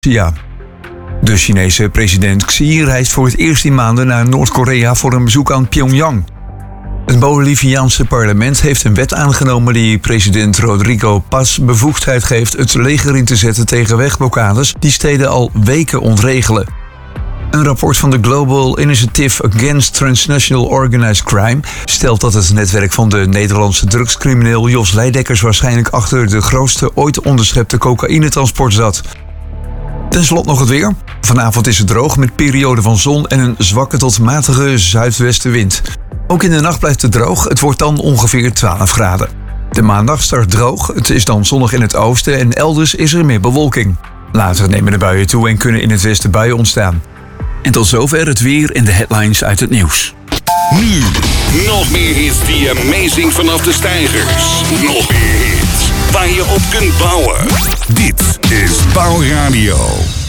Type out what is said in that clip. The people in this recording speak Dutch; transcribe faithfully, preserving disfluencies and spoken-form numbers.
Ja. De Chinese president Xi reist voor het eerst in maanden naar Noord-Korea voor een bezoek aan Pyongyang. Het Boliviaanse parlement heeft een wet aangenomen die president Rodrigo Paz bevoegdheid geeft het leger in te zetten tegen wegblokkades die steden al weken ontregelen. Een rapport van de Global Initiative Against Transnational Organized Crime stelt dat het netwerk van de Nederlandse drugscrimineel Jos Leidekkers waarschijnlijk achter de grootste ooit onderschepte cocaïnetransport zat. Ten slotte nog het weer. Vanavond is het droog met perioden van zon en een zwakke tot matige zuidwestenwind. Ook in de nacht blijft het droog, het wordt dan ongeveer twaalf graden. De maandag start droog, het is dan zonnig in het oosten en elders is er meer bewolking. Later nemen de buien toe en kunnen in het westen buien ontstaan. En tot zover het weer en de headlines uit het nieuws. Nu, nog meer hits die Amazing vanaf de steigers. Nog meer hits waar je op kunt bouwen. Dit is Bouwradio.